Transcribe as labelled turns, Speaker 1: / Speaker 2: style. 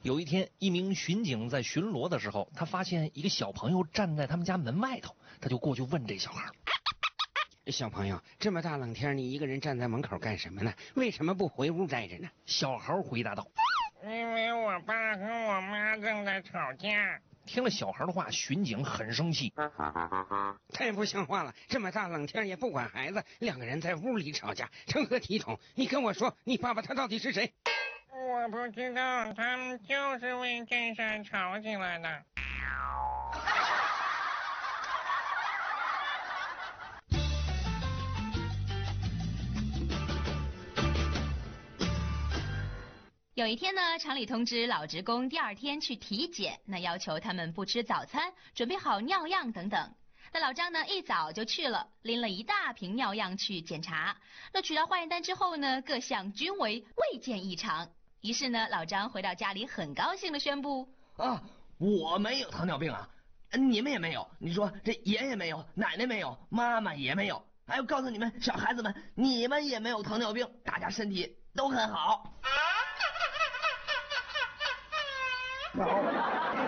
Speaker 1: 有一天，一名巡警在巡逻的时候，他发现一个小朋友站在他们家门外头，他就过去问这小孩：“
Speaker 2: 小朋友，这么大冷天，你一个人站在门口干什么呢？为什么不回屋待着呢？”
Speaker 1: 小孩回答道：“
Speaker 3: 因为我爸和我妈正在吵架。”
Speaker 1: 听了小孩的话，巡警很生气。
Speaker 2: 太不像话了！这么大冷天也不管孩子，两个人在屋里吵架，成何体统？你跟我说，你爸爸他到底是谁？
Speaker 3: 我不知道，他们就是为这事吵起来的。
Speaker 4: 有一天呢，厂里通知老职工第二天去体检，那要求他们不吃早餐，准备好尿样等等。那老张呢，一早就去了，拎了一大瓶尿样去检查。那取到化验单之后呢，各项均为未见异常。于是呢，老张回到家里，很高兴地宣布：
Speaker 5: 啊，我没有糖尿病啊，你们也没有。你说这爷爷没有，奶奶没有，妈妈也没有。还有告诉你们小孩子们，你们也没有糖尿病，大家身体都很好。